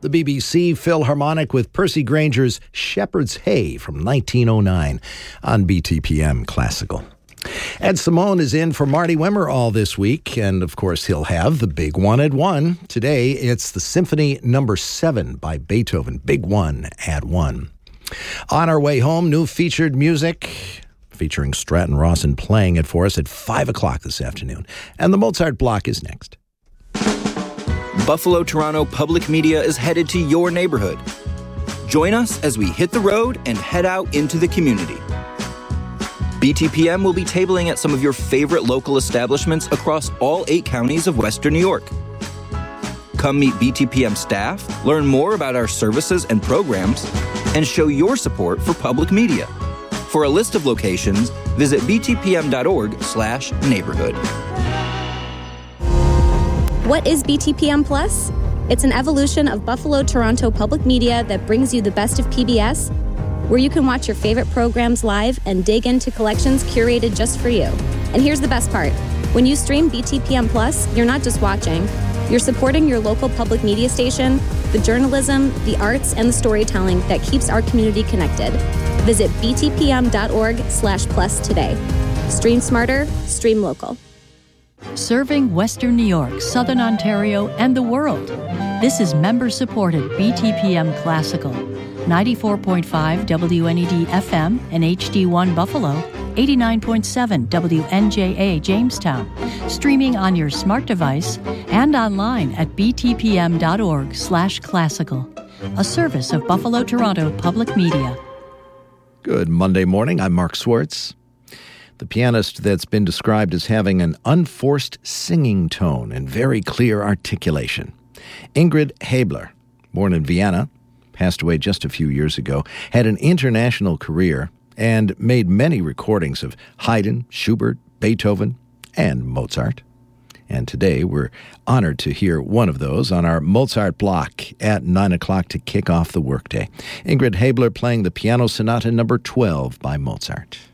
the BBC Philharmonic with Percy Granger's Shepherd's Hay from 1909 on BTPM Classical. Ed Simone is in for Marty Wimmer all this week, and of course he'll have the Big One at 1. Today it's the Symphony No. 7 by Beethoven, Big One at 1. On our way home, new featured music featuring Stratton Rawson playing it for us at 5 o'clock this afternoon. And the Mozart block is next. Buffalo Toronto Public Media is headed to your neighborhood. Join us as we hit the road and head out into the community. BTPM will be tabling at some of your favorite local establishments across all 8 counties of Western New York. Come meet BTPM staff, learn more about our services and programs, and show your support for public media. For a list of locations, visit btpm.org/neighborhood. What is BTPM Plus? It's an evolution of Buffalo Toronto Public Media that brings you the best of PBS, where you can watch your favorite programs live and dig into collections curated just for you. And here's the best part. When you stream BTPM Plus, you're not just watching. You're supporting your local public media station, the journalism, the arts, and the storytelling that keeps our community connected. Visit btpm.org/plus today. Stream smarter, stream local. Serving Western New York, Southern Ontario, and the world. This is member-supported BTPM Classical. 94.5 WNED FM and HD1 Buffalo, 89.7 WNJA Jamestown, streaming on your smart device and online at btpm.org/classical, a service of Buffalo Toronto Public Media. Good Monday morning. I'm Mark Swartz. The pianist that's been described as having an unforced singing tone and very clear articulation. Ingrid Haebler, born in Vienna, passed away just a few years ago, had an international career and made many recordings of Haydn, Schubert, Beethoven, and Mozart. And today we're honored to hear one of those on our Mozart block at 9 o'clock to kick off the workday. Ingrid Haebler playing the Piano Sonata No. 12 by Mozart.